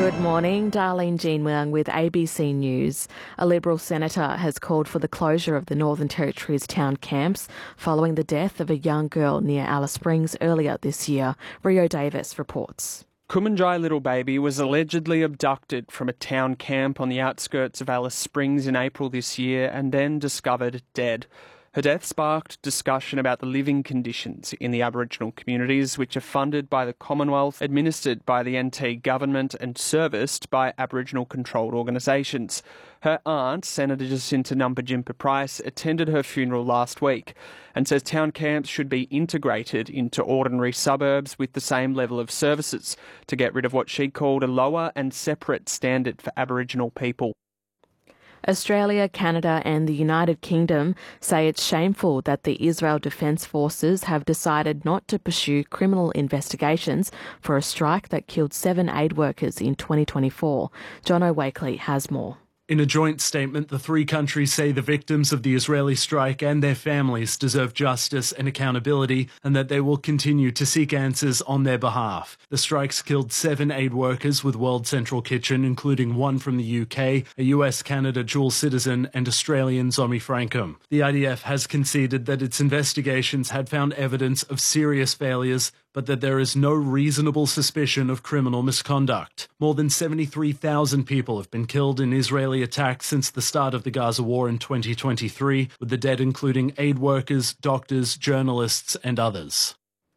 Good morning, Darlene Jean Wang with ABC News. A Liberal senator has called for the closure of the Northern Territory's town camps following the death of a young girl near Alice Springs earlier this year. Rio Davis reports. Kumanjai Little Baby was allegedly abducted from a town camp on the outskirts of Alice Springs in April this year and then discovered dead. Her death sparked discussion about the living conditions in the Aboriginal communities, which are funded by the Commonwealth, administered by the NT government and serviced by Aboriginal-controlled organisations. Her aunt, Senator Jacinta Nampijinpa Price, attended her funeral last week and says town camps should be integrated into ordinary suburbs with the same level of services to get rid of what she called a lower and separate standard for Aboriginal people. Australia, Canada and the United Kingdom say it's shameful that the Israel Defence Forces have decided not to pursue criminal investigations for a strike that killed 7 aid workers in 2024. John O'Wakely has more. In a joint statement, the three countries say the victims of the Israeli strike and their families deserve justice and accountability, and that they will continue to seek answers on their behalf. The strikes killed 7 aid workers with World Central Kitchen, including one from the UK, a US-Canada dual citizen, and Australian Zomi Frankum. The IDF has conceded that its investigations had found evidence of serious failures, but that there is no reasonable suspicion of criminal misconduct. More than 73,000 people have been killed in Israeli attacks since the start of the Gaza war in 2023, with the dead including aid workers, doctors, journalists and others.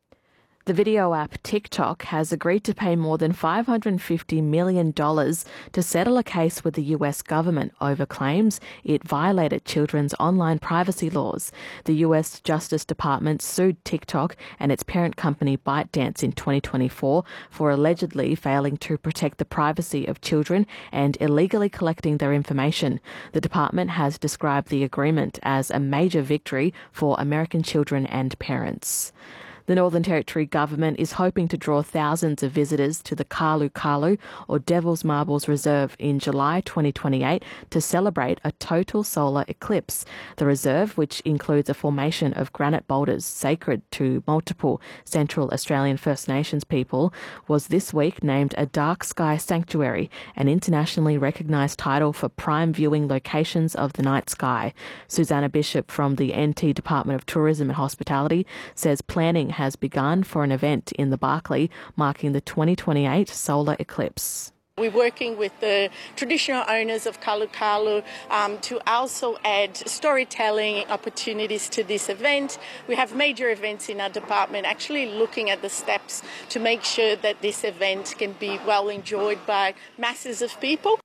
The video app TikTok has agreed to pay more than $550 million to settle a case with the US government over claims it violated children's online privacy laws. The US Justice Department sued TikTok and its parent company ByteDance in 2024 for allegedly failing to protect the privacy of children and illegally collecting their information. The department has described the agreement as a major victory for American children and parents. The Northern Territory government is hoping to draw thousands of visitors to the Kalu Kalu or Devil's Marbles Reserve in July 2028 to celebrate a total solar eclipse. The reserve, which includes a formation of granite boulders sacred to multiple Central Australian First Nations people, was this week named a Dark Sky Sanctuary, an internationally recognised title for prime viewing locations of the night sky. Susanna Bishop from the NT Department of Tourism and Hospitality says planning has begun for an event in the Barkly marking the 2028 solar eclipse. We're working with the traditional owners of Kalu Kalu to also add storytelling opportunities to this event. We have major events in our department actually looking at the steps to make sure that this event can be well enjoyed by masses of people.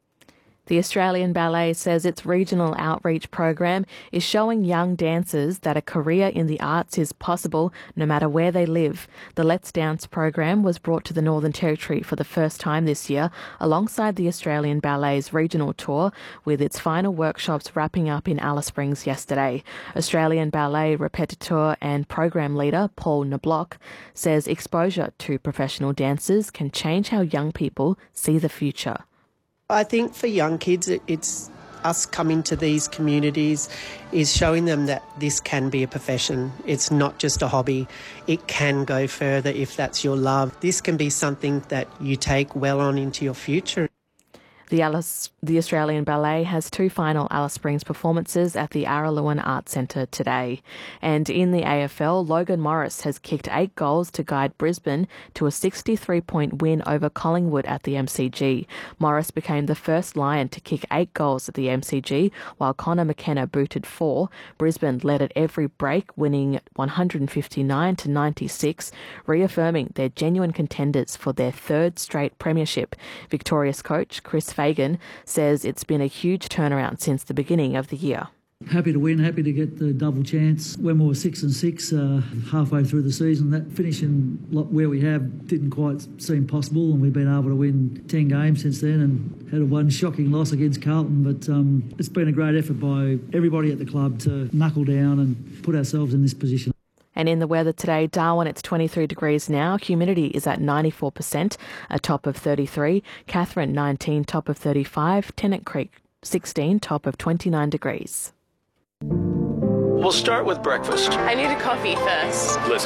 The Australian Ballet says its regional outreach program is showing young dancers that a career in the arts is possible no matter where they live. The Let's Dance program was brought to the Northern Territory for the first time this year alongside the Australian Ballet's regional tour, with its final workshops wrapping up in Alice Springs yesterday. Australian Ballet repetiteur and program leader Paul Knobloch says exposure to professional dancers can change how young people see the future. I think for young kids, it's us coming to these communities is showing them that this can be a profession. It's not just a hobby. It can go further if that's your love. This can be something that you take well on into your future. The Australian Ballet has 2 final Alice Springs performances at the Araluen Arts Centre today. And in the AFL, Logan Morris has kicked 8 goals to guide Brisbane to a 63-point win over Collingwood at the MCG. Morris became the first Lion to kick 8 goals at the MCG, while Connor McKenna booted 4. Brisbane led at every break, winning 159-96, reaffirming they're genuine contenders for their 3rd straight premiership. Victorious coach Chris Fagan says it's been a huge turnaround since the beginning of the year. Happy to win, happy to get the double chance. When we were 6-6 halfway through the season, that finishing where we have didn't quite seem possible, and we've been able to win 10 games since then and had a one shocking loss against Carlton. But it's been a great effort by everybody at the club to knuckle down and put ourselves in this position. And in the weather today, Darwin, it's 23 degrees now. Humidity is at 94%, a top of 33. Katherine, 19, top of 35. Tennant Creek, 16, top of 29 degrees. We'll start with breakfast. I need a coffee first. Let's